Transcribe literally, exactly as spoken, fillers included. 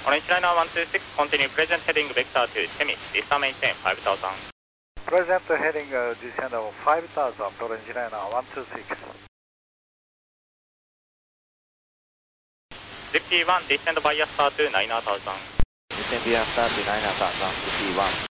Orange liner one two six, continue present heading vector to Semi, descend maintain five thousand. Present heading uh, descend of five thousand, orange liner one two six. Zip T one, descend via star to nine thousand. Descend via star to nine thousand, Zip T one.